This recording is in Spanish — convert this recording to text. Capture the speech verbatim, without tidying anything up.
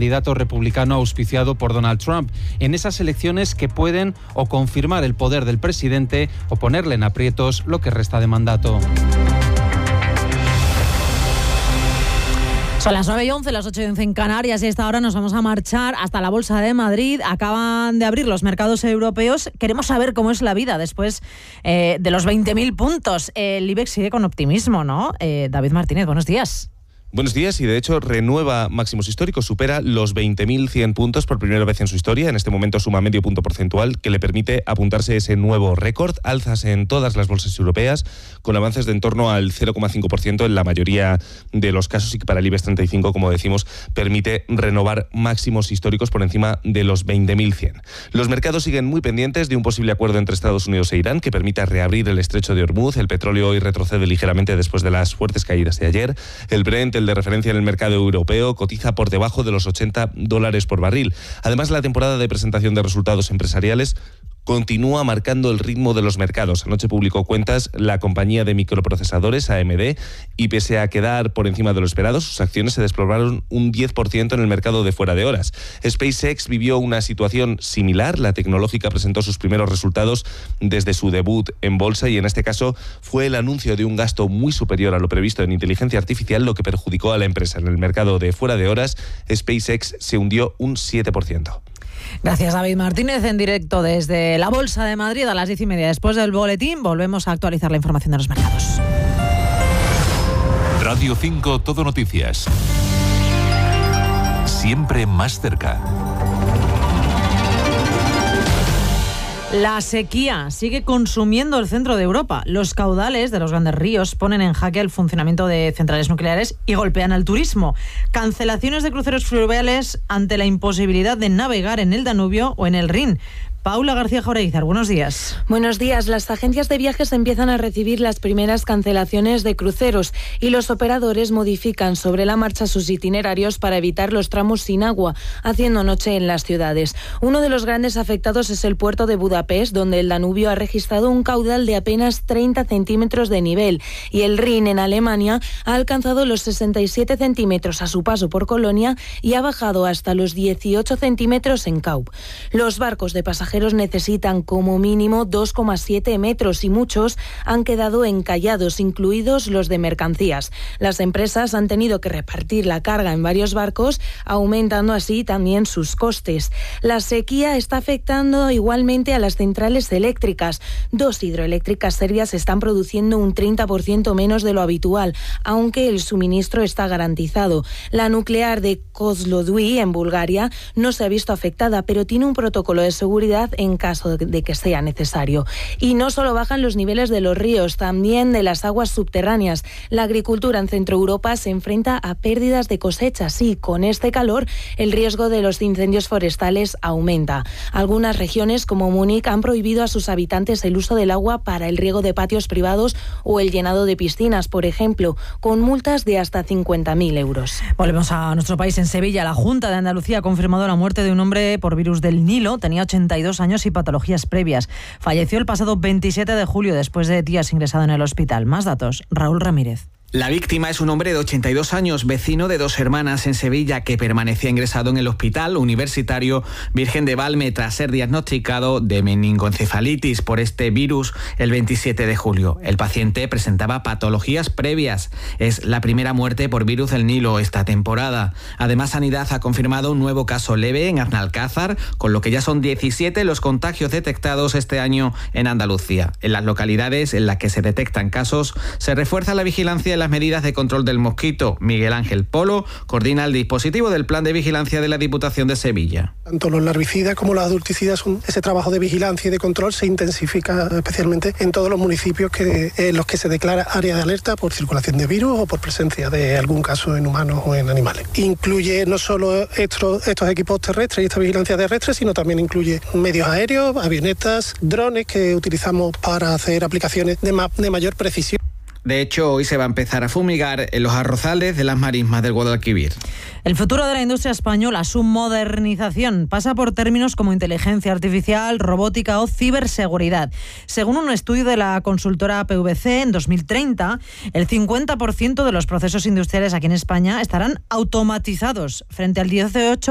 candidato republicano auspiciado por Donald Trump, en esas elecciones que pueden o confirmar el poder del presidente o ponerle en aprietos lo que resta de mandato. Son las nueve y once, las ocho y once en Canarias, y a esta hora nos vamos a marchar hasta la Bolsa de Madrid. Acaban de abrir los mercados europeos. Queremos saber cómo es la vida después eh, de los veinte mil puntos. El IBEX sigue con optimismo, ¿no? Eh, David Martínez, buenos días. Buenos días, y de hecho renueva máximos históricos, supera los veinte mil cien puntos por primera vez en su historia. En este momento suma medio punto porcentual, que le permite apuntarse ese nuevo récord. Alzas en todas las bolsas europeas, con avances de en torno al cero coma cinco por ciento en la mayoría de los casos, y que para el IBEX treinta y cinco, como decimos, permite renovar máximos históricos por encima de los veinte mil cien. Los mercados siguen muy pendientes de un posible acuerdo entre Estados Unidos e Irán que permita reabrir el estrecho de Hormuz. El petróleo hoy retrocede ligeramente después de las fuertes caídas de ayer. El Brent, el de referencia en el mercado europeo, cotiza por debajo de los ochenta dólares por barril. Además, la temporada de presentación de resultados empresariales continúa marcando el ritmo de los mercados. Anoche publicó cuentas la compañía de microprocesadores A M D, y pese a quedar por encima de lo esperado, sus acciones se desplomaron un diez por ciento en el mercado de fuera de horas. SpaceX vivió una situación similar. La tecnológica presentó sus primeros resultados desde su debut en bolsa, y en este caso fue el anuncio de un gasto muy superior a lo previsto en inteligencia artificial lo que perjudicó a la empresa. En el mercado de fuera de horas, SpaceX se hundió un siete por ciento. Gracias, David Martínez, en directo desde la Bolsa de Madrid a las diez y media. Después del boletín volvemos a actualizar la información de los mercados. Radio cinco Todo Noticias. Siempre más cerca. La sequía sigue consumiendo el centro de Europa. Los caudales de los grandes ríos ponen en jaque el funcionamiento de centrales nucleares y golpean al turismo. Cancelaciones de cruceros fluviales ante la imposibilidad de navegar en el Danubio o en el Rin. Paula García Jaureguizar, buenos días. Buenos días. Las agencias de viajes empiezan a recibir las primeras cancelaciones de cruceros y los operadores modifican sobre la marcha sus itinerarios para evitar los tramos sin agua, haciendo noche en las ciudades. Uno de los grandes afectados es el puerto de Budapest, donde el Danubio ha registrado un caudal de apenas treinta centímetros de nivel, y el Rin en Alemania ha alcanzado los sesenta y siete centímetros a su paso por Colonia y ha bajado hasta los dieciocho centímetros en Kaub. Los barcos de pasajeros necesitan como mínimo dos coma siete metros y muchos han quedado encallados, incluidos los de mercancías. Las empresas han tenido que repartir la carga en varios barcos, aumentando así también sus costes. La sequía está afectando igualmente a las centrales eléctricas. Dos hidroeléctricas serbias están produciendo un treinta por ciento menos de lo habitual, aunque el suministro está garantizado. La nuclear de Kozloduy, en Bulgaria, no se ha visto afectada, pero tiene un protocolo de seguridad en caso de que sea necesario. Y no solo bajan los niveles de los ríos, también de las aguas subterráneas. La agricultura en Centro Europa se enfrenta a pérdidas de cosechas y, con este calor, el riesgo de los incendios forestales aumenta. Algunas regiones, como Múnich, han prohibido a sus habitantes el uso del agua para el riego de patios privados o el llenado de piscinas, por ejemplo, con multas de hasta cincuenta mil euros. Volvemos a nuestro país. En Sevilla, la Junta de Andalucía ha confirmado la muerte de un hombre por virus del Nilo. Tenía ochenta y dos años y patologías previas. Falleció el pasado veintisiete de julio después de días ingresado en el hospital. Más datos, Raúl Ramírez. La víctima es un hombre de ochenta y dos años, vecino de Dos Hermanas en Sevilla, que permanecía ingresado en el Hospital Universitario Virgen de Valme tras ser diagnosticado de meningoencefalitis por este virus el veintisiete de julio. El paciente presentaba patologías previas. Es la primera muerte por virus del Nilo esta temporada. Además, Sanidad ha confirmado un nuevo caso leve en Arnalcázar, con lo que ya son diecisiete los contagios detectados este año en Andalucía. En las localidades en las que se detectan casos, se refuerza la vigilancia en las medidas de control del mosquito. Miguel Ángel Polo coordina el dispositivo del Plan de Vigilancia de la Diputación de Sevilla. Tanto los larvicidas como los adulticidas, son, ese trabajo de vigilancia y de control se intensifica especialmente en todos los municipios que, en los que se declara área de alerta por circulación de virus o por presencia de algún caso en humanos o en animales. Incluye no solo estos, estos equipos terrestres y esta vigilancia terrestre, sino también incluye medios aéreos, avionetas, drones que utilizamos para hacer aplicaciones de, ma- de mayor precisión. De hecho, hoy se va a empezar a fumigar en los arrozales de las marismas del Guadalquivir. El futuro de la industria española, su modernización, pasa por términos como inteligencia artificial, robótica o ciberseguridad. Según un estudio de la consultora P V C, en dos mil treinta, el cincuenta por ciento de los procesos industriales aquí en España estarán automatizados frente al dieciocho